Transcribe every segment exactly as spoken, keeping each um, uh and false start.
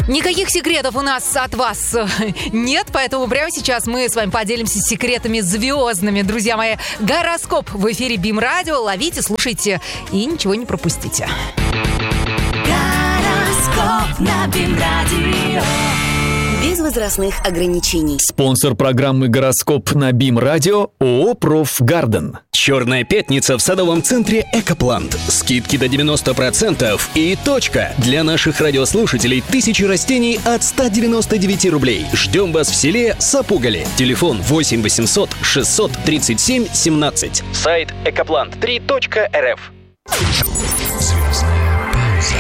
Никаких секретов у нас от вас нет, поэтому прямо сейчас мы с вами поделимся секретами звездными. Друзья мои, гороскоп в эфире БИМ Радио. Ловите, слушайте и ничего не пропустите. Гороскоп на БИМ Радио. Без возрастных ограничений. Спонсор программы «Гороскоп» на БИМ Радио ООО «Профгарден». Черная пятница в садовом центре «Экоплант». Скидки до девяносто процентов и точка. Для наших радиослушателей тысячи растений от ста девяноста девяти рублей. Ждем вас в селе Сапугали. Телефон восемь восемьсот шестьсот тридцать семь семнадцать. Сайт экоплант три точка эр эф. Звездная пауза.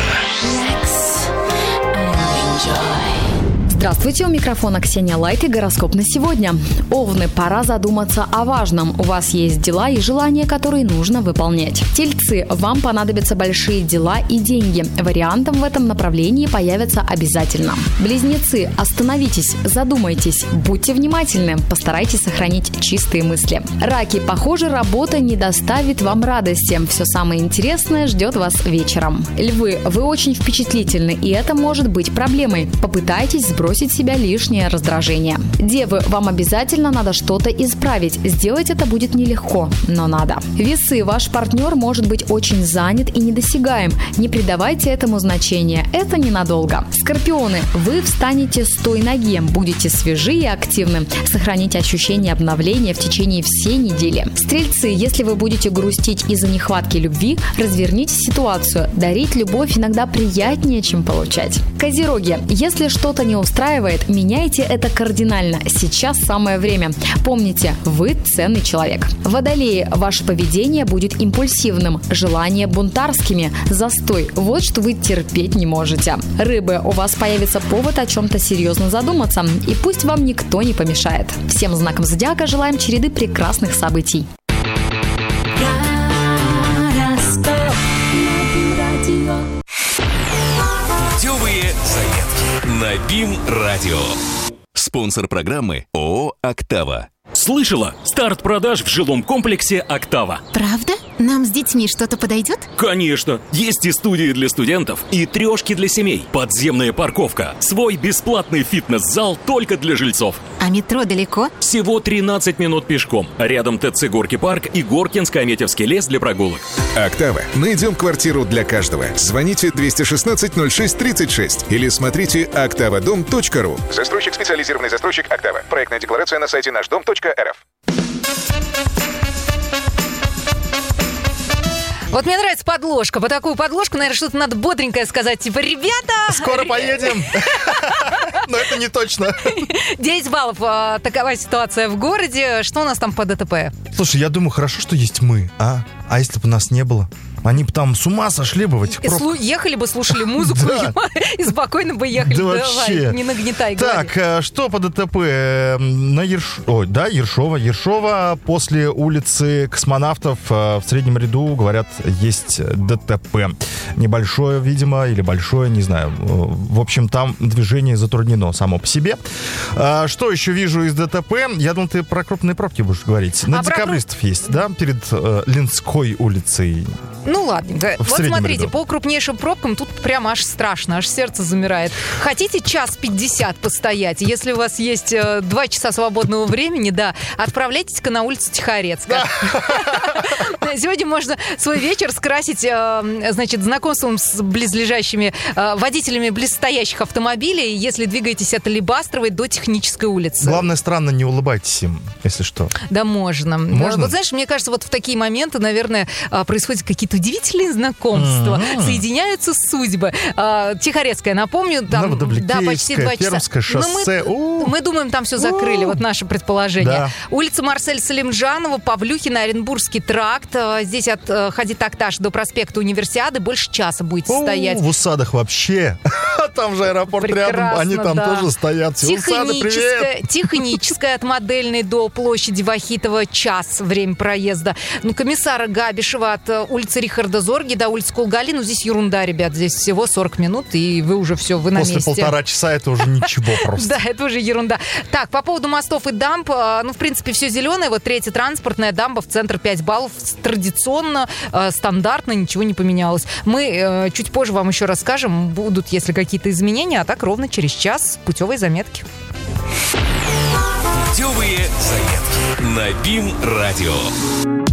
Здравствуйте, у микрофона Ксения Лайт и гороскоп на сегодня. Овны, пора задуматься о важном. У вас есть дела и желания, которые нужно выполнять. Тельцы, вам понадобятся большие дела и деньги. Вариантом в этом направлении появятся обязательно. Близнецы, остановитесь, задумайтесь, будьте внимательны, постарайтесь сохранить чистые мысли. Раки, похоже, работа не доставит вам радости. Все самое интересное ждет вас вечером. Львы, вы очень впечатлительны, и это может быть проблемой. Попытайтесь сбросить в себя лишнее раздражение. Девы, вам обязательно надо что-то исправить. Сделать это будет нелегко, но надо. Весы, ваш партнер может быть очень занят и недосягаем. Не придавайте этому значения. Это ненадолго. Скорпионы, вы встанете с той ноги, будете свежи и активны. Сохраните ощущение обновления в течение всей недели. Стрельцы, если вы будете грустить из-за нехватки любви, разверните ситуацию. Дарить любовь иногда приятнее, чем получать. Козероги, если что-то не устраивает, меняйте это кардинально. Сейчас самое время. Помните, вы ценный человек. Водолеи, ваше поведение будет импульсивным, желания бунтарскими, застой. Вот что вы терпеть не можете. Рыбы, у вас появится повод о чем-то серьезно задуматься, и пусть вам никто не помешает. Всем знакам зодиака желаем череды прекрасных событий. Путевые заметки на БИМ Радио. Спонсор программы ООО «Октава». Слышала? Старт продаж в жилом комплексе «Октава». Правда? Нам с детьми что-то подойдет? Конечно! Есть и студии для студентов, и трешки для семей, подземная парковка, свой бесплатный фитнес-зал только для жильцов. А метро далеко? Всего тринадцать минут пешком. Рядом ТЦ «Горки парк» и Горкинско-Аметьевский лес для прогулок. «Октава». Найдем квартиру для каждого. Звоните двести шестнадцать ноль шесть тридцать шесть или смотрите октавадом точка ру. Застройщик, специализированный застройщик «Октава». Проектная декларация на сайте наш дом точка эр эф. Вот мне нравится подложка. По такую подложку, наверное, что-то надо бодренькое сказать. Типа, ребята... Скоро поедем. Но это не точно. десять баллов. Такова ситуация в городе. Что у нас там по ДТП? Слушай, я думаю, хорошо, что есть мы, а? А если бы нас не было? Они бы там с ума сошли бы в этих пробках. Ехали бы, слушали музыку и спокойно бы ехали. Да вообще. Не нагнетай. Так, что по ДТП? На Ерш... Ой, да, Ершова. Ершова после улицы Космонавтов в среднем ряду, говорят, есть ДТП. Небольшое, видимо, или большое, не знаю. В общем, там движение затруднено само по себе. Что еще вижу из ДТП? Я думал, ты про крупные пробки будешь говорить. На а декабристов про... есть, да? Перед э, Ленской улицей. Ну, ладненько. Вот смотрите, ряду. По крупнейшим пробкам тут прямо аж страшно, аж сердце замирает. Хотите час пятьдесят постоять? Если у вас есть э, два часа свободного времени, да, отправляйтесь-ка на улицу Тихорецка. Сегодня можно свой вечер скрасить, э, значит, знакомством с близлежащими э, водителями близстоящих автомобилей, если двигаетесь от Алебастровой до Технической улицы. Главное, странно, не улыбайтесь им, если что. Да, можно. Можно? Вот знаешь, мне кажется, вот в такие моменты, наверное, происходят какие-то удивительные знакомства, mm-hmm. соединяются судьбы. А, Тихорецкая, напомню, там да, почти два часа. Пермское шоссе. Мы, мы думаем, там все закрыли, вот наше предположение. Да. Улица Марсель Салимджанова, Павлюхина, Оренбургский тракт. Здесь от Хади-Такташ до проспекта Универсиады больше часа будете стоять. В Усадах вообще. Там же аэропорт прекрасно, рядом, они там да. тоже стоят. Тихоническая, Тихоническая от Модельной до площади Вахитова час время проезда. Ну, комиссара Габишева от улицы Рихарда Зорги до улицы Кулгали. Ну, здесь ерунда, ребят. Здесь всего сорок минут, и вы уже все, вы на месте. После полтора часа это уже ничего просто. Да, это уже ерунда. Так, по поводу мостов и дамб. Ну, в принципе, все зеленое. Вот третья транспортная дамба в центр пять баллов. Традиционно, стандартно, ничего не поменялось. Мы чуть позже вам еще расскажем. Будут, если какие-то какие-то изменения, а так ровно через час путевой заметки. Путевые заметки на БИМ радио.